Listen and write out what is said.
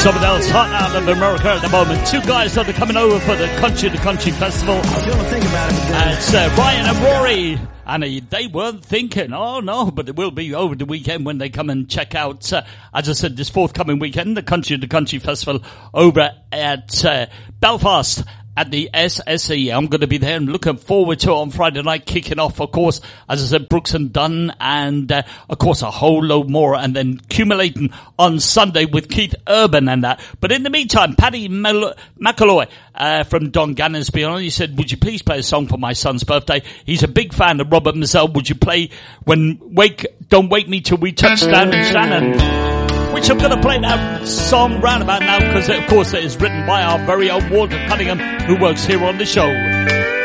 Someone else hot out of America at the moment. Two guys that are coming over for the Country to Country Festival. It's Ryan and Rory. And they weren't thinking, oh no, but it will be over the weekend when they come and check out, as I said, this forthcoming weekend, the Country to Country Festival over at Belfast. At the SSE. I'm going to be there and looking forward to it on Friday night, kicking off, of course, as I said, Brooks and Dunn, and of course a whole load more, and then accumulating on Sunday with Keith Urban and that. But in the meantime, Paddy McAloy from Don Gannisby on, he said, would you please play a song for my son's birthday? He's a big fan of Robert Mazzell. Would you play Don't Wake Me Till We Touch Down in Shannon? Which I'm going to play that song roundabout now because, of course, it is written by our very own Walter Cunningham, who works here on the show.